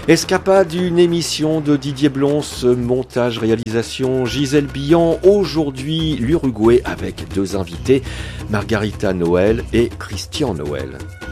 Escapade, une émission de Didier Blons, montage, réalisation Gisèle Billan. Aujourd'hui, l'Uruguay avec deux invités, Margarita Noël et Christian Noël.